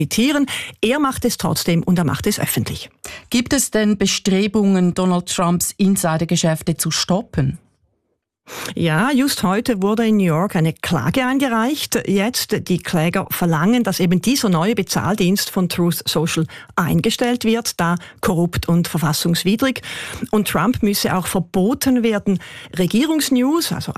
Er macht es trotzdem und er macht es öffentlich. Gibt es denn Bestrebungen, Donald Trumps Insidergeschäfte zu stoppen? Ja, just heute wurde in New York eine Klage eingereicht. Jetzt die Kläger verlangen, dass eben dieser neue Bezahldienst von Truth Social eingestellt wird, da korrupt und verfassungswidrig. Und Trump müsse auch verboten werden, Regierungsnews, also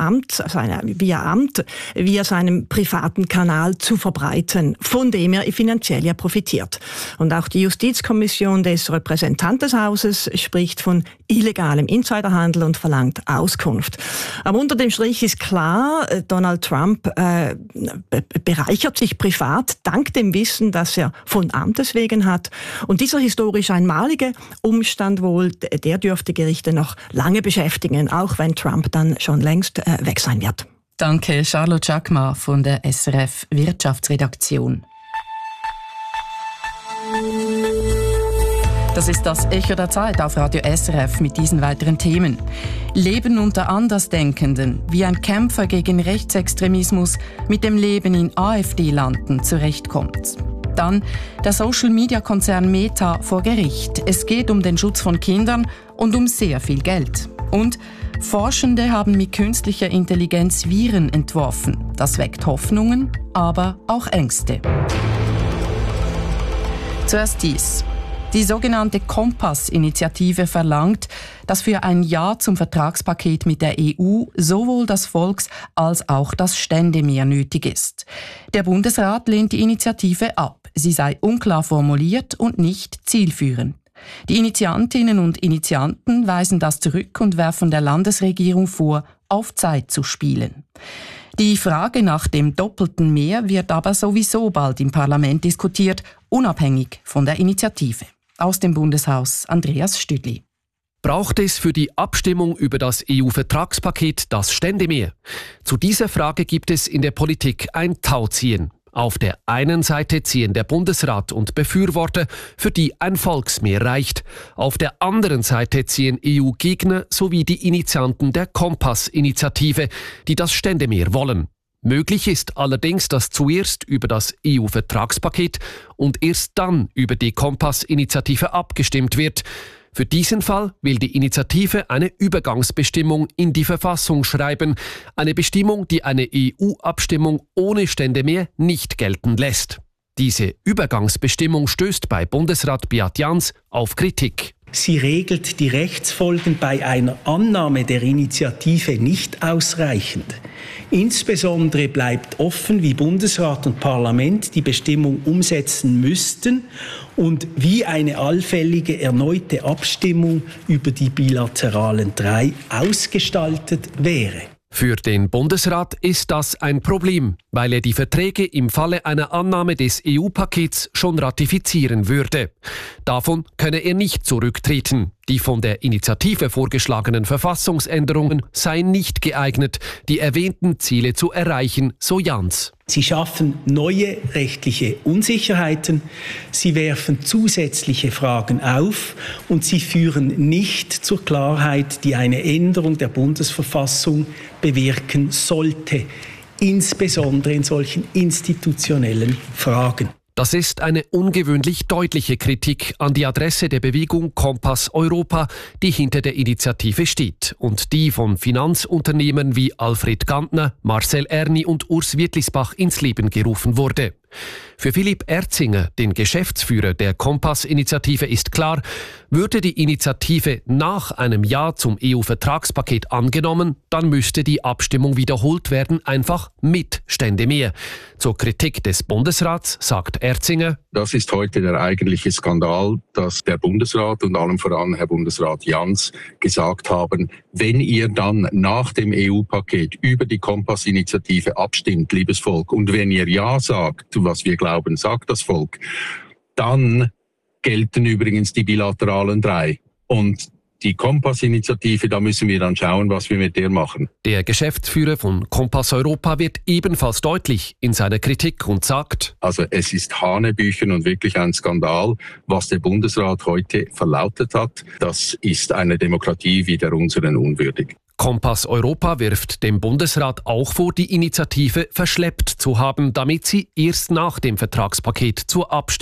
via seinem privaten Kanal zu verbreiten, von dem er finanziell ja profitiert. Und auch die Justizkommission des Repräsentantenhauses spricht von illegalem Insiderhandel und verlangt Auskunft. Aber unter dem Strich ist klar, Donald Trump bereichert sich privat dank dem Wissen, das er von Amtes wegen hat. Und dieser historisch einmalige Umstand wohl, der dürfte Gerichte noch lange beschäftigen, auch wenn Trump dann schon längst weg sein wird. Danke, Charlotte Jacquemart von der SRF Wirtschaftsredaktion. Das ist das Echo der Zeit auf Radio SRF mit diesen weiteren Themen. Leben unter Andersdenkenden, wie ein Kämpfer gegen Rechtsextremismus mit dem Leben in AfD-Landen zurechtkommt. Dann der Social-Media-Konzern Meta vor Gericht. Es geht um den Schutz von Kindern und um sehr viel Geld. Und Forschende haben mit künstlicher Intelligenz Viren entworfen. Das weckt Hoffnungen, aber auch Ängste. Zuerst dies. Die sogenannte Kompass-Initiative verlangt, dass für ein Ja zum Vertragspaket mit der EU sowohl das Volks- als auch das Ständemehr nötig ist. Der Bundesrat lehnt die Initiative ab. Sie sei unklar formuliert und nicht zielführend. Die Initiantinnen und Initianten weisen das zurück und werfen der Landesregierung vor, auf Zeit zu spielen. Die Frage nach dem doppelten Mehr wird aber sowieso bald im Parlament diskutiert, unabhängig von der Initiative. Aus dem Bundeshaus Andreas Stüdli. Braucht es für die Abstimmung über das EU-Vertragspaket das Ständemehr? Zu dieser Frage gibt es in der Politik ein Tauziehen. Auf der einen Seite ziehen der Bundesrat und Befürworter, für die ein Volksmehr reicht. Auf der anderen Seite ziehen EU-Gegner sowie die Initianten der Kompass-Initiative, die das Ständemehr wollen. Möglich ist allerdings, dass zuerst über das EU-Vertragspaket und erst dann über die Kompass-Initiative abgestimmt wird. Für diesen Fall will die Initiative eine Übergangsbestimmung in die Verfassung schreiben, eine Bestimmung, die eine EU-Abstimmung ohne Ständemehr nicht gelten lässt. Diese Übergangsbestimmung stößt bei Bundesrat Beat Jans auf Kritik. Sie regelt die Rechtsfolgen bei einer Annahme der Initiative nicht ausreichend. Insbesondere bleibt offen, wie Bundesrat und Parlament die Bestimmung umsetzen müssten und wie eine allfällige erneute Abstimmung über die bilateralen 3 ausgestaltet wäre. Für den Bundesrat ist das ein Problem, weil er die Verträge im Falle einer Annahme des EU-Pakets schon ratifizieren würde. Davon könne er nicht zurücktreten. Die von der Initiative vorgeschlagenen Verfassungsänderungen seien nicht geeignet, die erwähnten Ziele zu erreichen, so Jans. Sie schaffen neue rechtliche Unsicherheiten, sie werfen zusätzliche Fragen auf und sie führen nicht zur Klarheit, die eine Änderung der Bundesverfassung bewirken sollte, insbesondere in solchen institutionellen Fragen. Das ist eine ungewöhnlich deutliche Kritik an die Adresse der Bewegung Kompass Europa, die hinter der Initiative steht und die von Finanzunternehmen wie Alfred Gantner, Marcel Erni und Urs Wittlisbach ins Leben gerufen wurde. Für Philipp Erzinger, den Geschäftsführer der Kompass-Initiative, ist klar, würde die Initiative nach einem Ja zum EU-Vertragspaket angenommen, dann müsste die Abstimmung wiederholt werden, einfach mit Ständemehr. Zur Kritik des Bundesrats sagt Erzinger: Das ist heute der eigentliche Skandal, dass der Bundesrat und allem voran Herr Bundesrat Jans gesagt haben, wenn ihr dann nach dem EU-Paket über die Kompass-Initiative abstimmt, liebes Volk, und wenn ihr Ja sagt, was wir glauben, sagt das Volk, dann gelten übrigens die bilateralen 3. Und die Kompass-Initiative, da müssen wir dann schauen, was wir mit der machen. Der Geschäftsführer von Kompass Europa wird ebenfalls deutlich in seiner Kritik und sagt: Also es ist Hanebüchen und wirklich ein Skandal, was der Bundesrat heute verlautet hat. Das ist eine Demokratie wie der unseren unwürdig. Kompass Europa wirft dem Bundesrat auch vor, die Initiative verschleppt zu haben, damit sie erst nach dem Vertragspaket zur Abstimmung